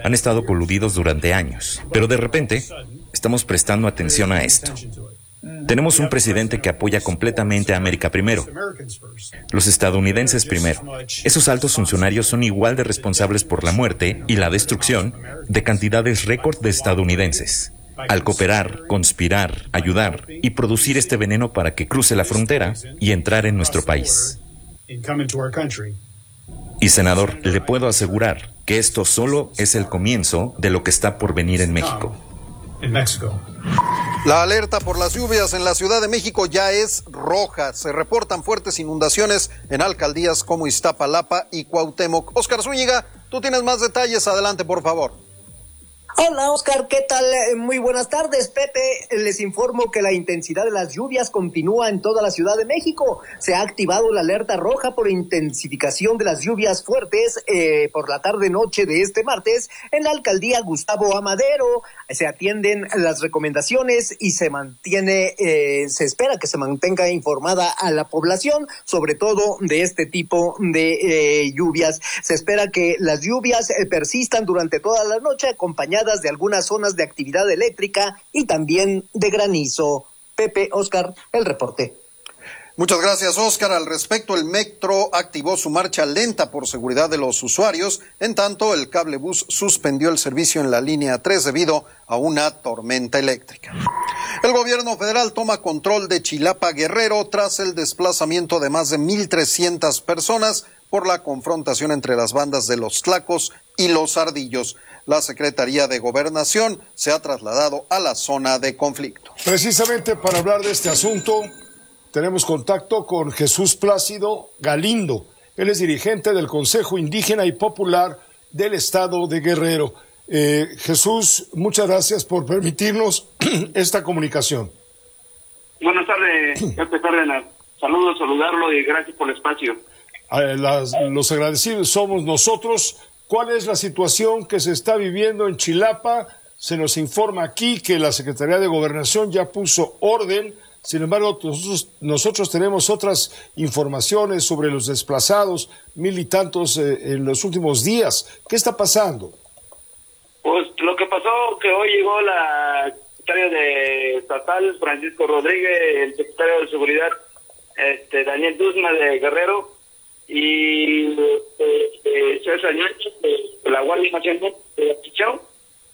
Han estado coludidos durante años, pero de repente estamos prestando atención a esto. Tenemos un presidente que apoya completamente a América primero, los estadounidenses primero. Esos altos funcionarios son igual de responsables por la muerte y la destrucción de cantidades récord de estadounidenses, al cooperar, conspirar, ayudar y producir este veneno para que cruce la frontera y entrar en nuestro país. Y senador, le puedo asegurar que esto solo es el comienzo de lo que está por venir en México. La alerta por las lluvias en la Ciudad de México ya es roja. Se reportan fuertes inundaciones en alcaldías como Iztapalapa y Cuauhtémoc. Oscar Zúñiga, tú tienes más detalles. Adelante, por favor. Hola, Oscar, ¿qué tal? Muy buenas tardes, Pepe. Les informo que la intensidad de las lluvias continúa en toda la Ciudad de México. Se ha activado la alerta roja por intensificación de las lluvias fuertes por la tarde-noche de este martes en la alcaldía Gustavo Amadero. Se atienden las recomendaciones y se espera que se mantenga informada a la población, sobre todo de este tipo de lluvias. Se espera que las lluvias persistan durante toda la noche, acompañadas de algunas zonas de actividad eléctrica y también de granizo. Pepe, Oscar, el reporte. Muchas gracias, Oscar. Al respecto, el metro activó su marcha lenta por seguridad de los usuarios. En tanto, el cablebús suspendió el servicio en la línea 3 debido a una tormenta eléctrica. El gobierno federal toma control de Chilapa, Guerrero, tras el desplazamiento de más de 1,300 personas por la confrontación entre las bandas de los Tlacos y los Ardillos. La Secretaría de Gobernación se ha trasladado a la zona de conflicto. Precisamente para hablar de este asunto, tenemos contacto con Jesús Plácido Galindo. Él es dirigente del Consejo Indígena y Popular del Estado de Guerrero. Jesús, muchas gracias por permitirnos esta comunicación. Buenas tardes, Pepe Cárdenas. Saludarlo y gracias por el espacio. Los agradecidos somos nosotros. ¿Cuál es la situación que se está viviendo en Chilapa? Se nos informa aquí que la Secretaría de Gobernación ya puso orden. Sin embargo, nosotros tenemos otras informaciones sobre los desplazados, 1,000 y tantos en los últimos días. ¿Qué está pasando? Pues lo que pasó que hoy llegó la secretaria de Estatal, Francisco Rodríguez, el secretario de Seguridad, Daniel Duzma de Guerrero, y César Ñáñez de la Guardia Nacional de Apichao,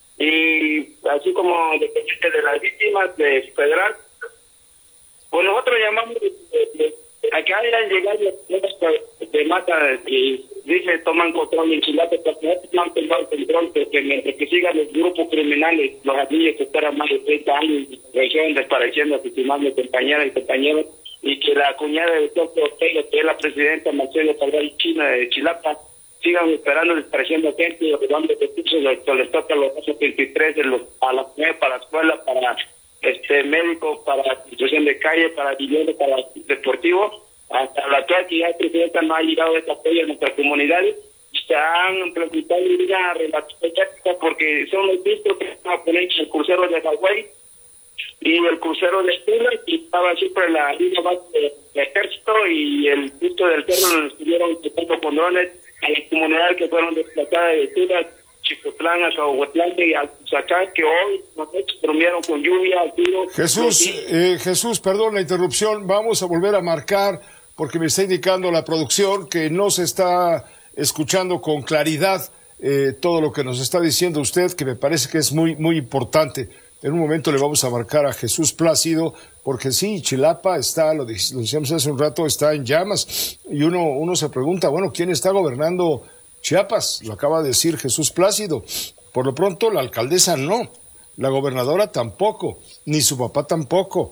y así como dependiente de las víctimas de Federal. Pues nosotros llamamos a que hayan llegado de mata y dice toman control en Chilapa, porque no han tomado control, porque mientras que sigan los grupos criminales, los ardillos que esperan más de 30 años, siguen desapareciendo, asesinando compañeras y compañeros, y que la cuñada de Tóquio Ortega, que es la presidenta Marcelo Cabral China de Chilapa, sigan esperando, desapareciendo gente y robando recursos, les toca los 23 a las 9 para la escuela, para médicos, para situación de calle, para vivienda, para deportivo. Hasta la actual que ya el presidente no ha llegado ese apoyo a nuestras comunidades, se han presentado una relación porque son los vistos que van a poner el crucero de Hawái y el crucero de Tula, y estaba siempre la línea base de ejército, y el pisto del cerro nos estuvieron tocando con drones a las comunidades que fueron desplazadas de Tula, Chicotlán, a Zahuatlán y a Zacán, que hoy nos durmieron con lluvia, tiro. Jesús, perdón la interrupción, vamos a volver a marcar porque me está indicando la producción que no se está escuchando con claridad todo lo que nos está diciendo usted, que me parece que es muy, muy importante. En un momento le vamos a marcar a Jesús Plácido, porque sí, Chilapa está, lo decíamos hace un rato, está en llamas, y uno se pregunta, bueno, ¿quién está gobernando Chiapas? Lo acaba de decir Jesús Plácido. Por lo pronto, la alcaldesa no, la gobernadora tampoco, ni su papá tampoco,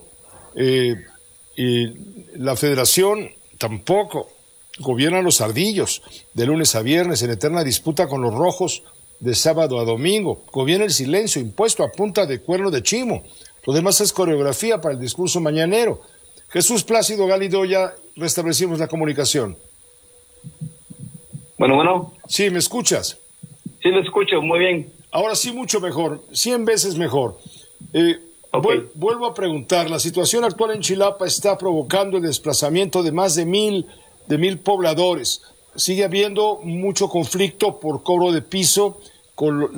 y la federación tampoco. Gobiernan los ardillos, de lunes a viernes, en eterna disputa con los rojos, de sábado a domingo. Gobierna el silencio impuesto a punta de cuerno de chimo. Lo demás es coreografía para el discurso mañanero. Jesús Plácido Galindo, ya restablecimos la comunicación. Bueno. Sí, ¿me escuchas? Sí, lo escucho, muy bien. Ahora sí, mucho mejor, 100 veces mejor. Okay. Vuelvo a preguntar, la situación actual en Chilapa está provocando el desplazamiento de más de 1,000 pobladores. Sigue habiendo mucho conflicto por cobro de piso con